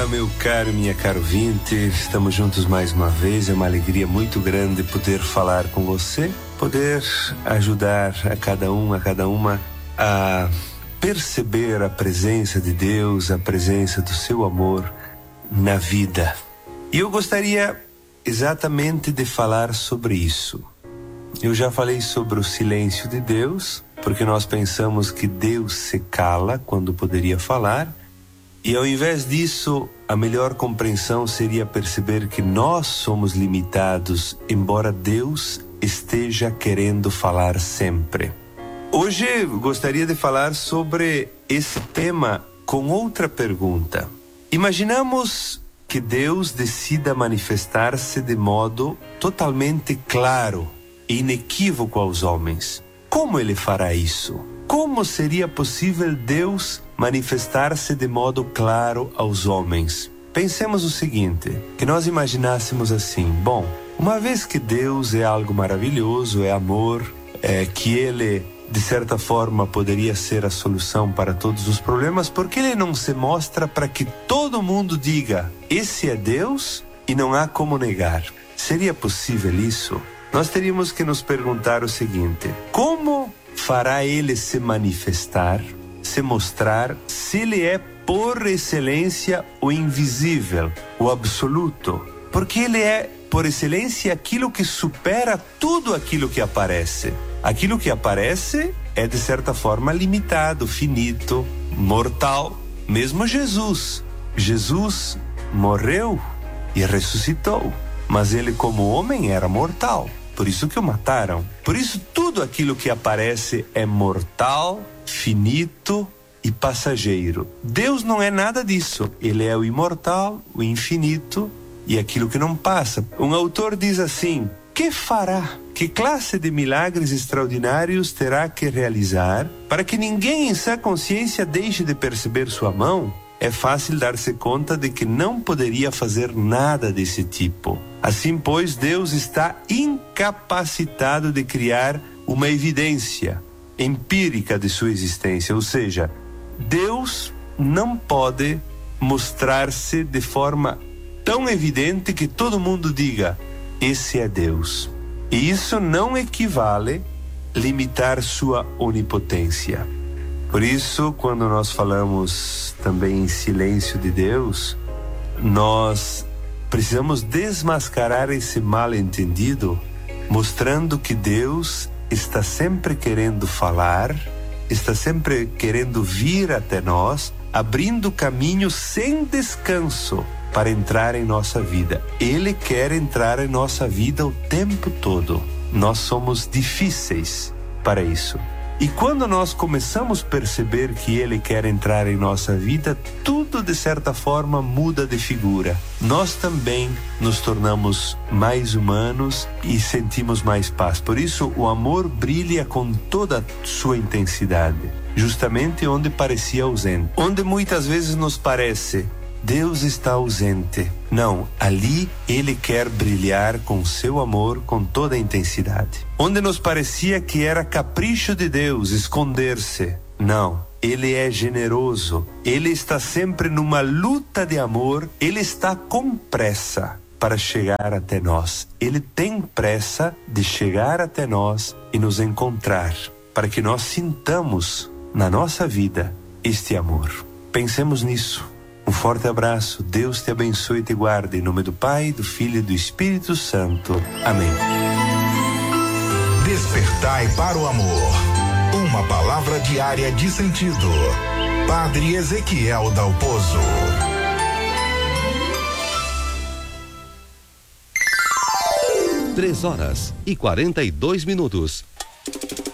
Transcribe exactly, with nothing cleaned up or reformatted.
Meu caro, minha caro ouvinte, estamos juntos mais uma vez. É uma alegria muito grande poder falar com você, poder ajudar a cada um, a cada uma a perceber a presença de Deus, a presença do seu amor na vida. E eu gostaria exatamente de falar sobre isso. Eu já falei sobre o silêncio de Deus, porque nós pensamos que Deus se cala quando poderia falar. E ao invés disso, a melhor compreensão seria perceber que nós somos limitados, embora Deus esteja querendo falar sempre. Hoje eu gostaria de falar sobre esse tema com outra pergunta. Imaginamos que Deus decida manifestar-se de modo totalmente claro e inequívoco aos homens. Como ele fará isso? Como seria possível Deus manifestar-se de modo claro aos homens? Pensemos o seguinte, que nós imaginássemos assim, bom, uma vez que Deus é algo maravilhoso, é amor, é que Ele, de certa forma, poderia ser a solução para todos os problemas, por que Ele não se mostra para que todo mundo diga, esse é Deus e não há como negar? Seria possível isso? Nós teríamos que nos perguntar o seguinte, como fará Ele se manifestar, se mostrar, se Ele é por excelência o invisível, o absoluto? Porque Ele é por excelência aquilo que supera tudo aquilo que aparece. Aquilo que aparece é de certa forma limitado, finito, mortal. Mesmo Jesus. Jesus morreu e ressuscitou, mas Ele como homem era mortal. Por isso que o mataram. Por isso tudo aquilo que aparece é mortal, finito e passageiro. Deus não é nada disso. Ele é o imortal, o infinito e aquilo que não passa. Um autor diz assim, que fará? Que classe de milagres extraordinários terá que realizar para que ninguém em sã consciência deixe de perceber sua mão? É fácil dar-se conta de que não poderia fazer nada desse tipo. Assim, pois, Deus está incapacitado de criar uma evidência empírica de sua existência, ou seja, Deus não pode mostrar-se de forma tão evidente que todo mundo diga, esse é Deus. E isso não equivale a limitar sua onipotência. Por isso, quando nós falamos também em silêncio de Deus, nós precisamos desmascarar esse mal-entendido, mostrando que Deus está sempre querendo falar, está sempre querendo vir até nós, abrindo caminho sem descanso para entrar em nossa vida. Ele quer entrar em nossa vida o tempo todo. Nós somos difíceis para isso. E quando nós começamos a perceber que Ele quer entrar em nossa vida, tudo de certa forma muda de figura. Nós também nos tornamos mais humanos e sentimos mais paz. Por isso o amor brilha com toda a sua intensidade, justamente onde parecia ausente. Onde muitas vezes nos parece Deus está ausente. Não, ali Ele quer brilhar com seu amor com toda a intensidade. Onde nos parecia que era capricho de Deus esconder-se. Não, Ele é generoso. Ele está sempre numa luta de amor. Ele está com pressa para chegar até nós. Ele tem pressa de chegar até nós e nos encontrar, para que nós sintamos na nossa vida este amor. Pensemos nisso. Um forte abraço, Deus te abençoe e te guarde, em nome do Pai, do Filho e do Espírito Santo. Amém. Despertai para o amor. Uma palavra diária de sentido. Padre Ezequiel Dalpozo. Três horas e quarenta e dois minutos.